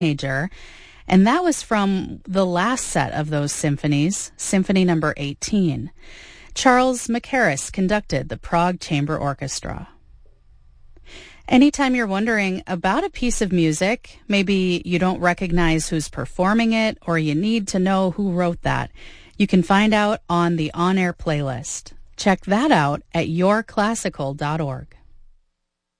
Teenager. And that was from the last set of those symphonies, Symphony Number 18. Charles Mackerras conducted the Prague Chamber Orchestra. Anytime you're wondering about a piece of music, maybe you don't recognize who's performing it or you need to know who wrote that, you can find out on the On-Air playlist. Check that out at yourclassical.org.